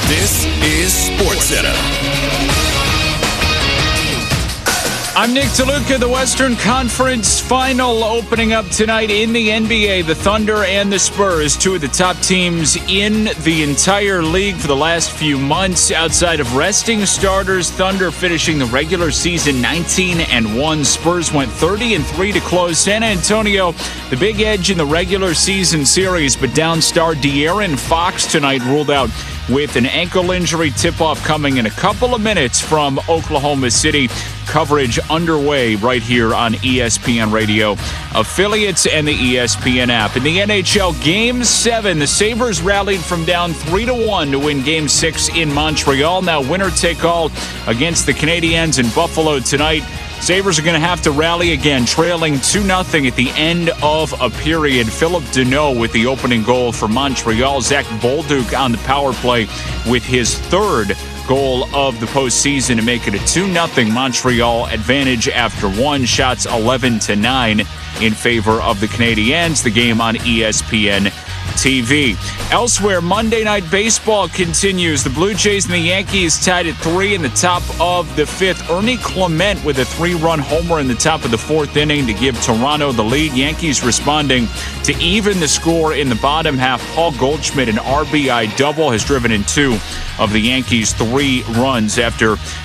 This is SportsCenter. I'm Nick DeLuca. The Western Conference Final opening up tonight in the NBA. The Thunder and the Spurs, two of the top teams in the entire league for the last few months. Outside of resting starters, Thunder finishing the regular season 19-1. Spurs went 30-3 to close. San Antonio, the big edge in the regular season series, but down star De'Aaron Fox tonight ruled out with an ankle injury. Tip-off coming in a couple of minutes from Oklahoma City. Coverage underway right here on ESPN Radio affiliates and the ESPN app. In the NHL, Game 7, the Sabres rallied from down 3-1 to win Game 6 in Montreal. Now winner take all against the Canadiens in Buffalo tonight. Sabres are going to have to rally again, trailing 2-0 at the end of a period. Philip Deneau with the opening goal for Montreal. Zach Bolduc on the power play with his third goal of the postseason to make it a 2-0 Montreal advantage after one. Shots 11-9 in favor of the Canadiens. The game on ESPN TV. Elsewhere, Monday Night Baseball continues. The Blue Jays and the Yankees tied at 3 in the top of the fifth. Ernie Clement with a 3-run homer in the top of the fourth inning to give Toronto the lead. Yankees responding to even the score in the bottom half. Paul Goldschmidt, an RBI double, has driven in 2 of the Yankees' 3 runs after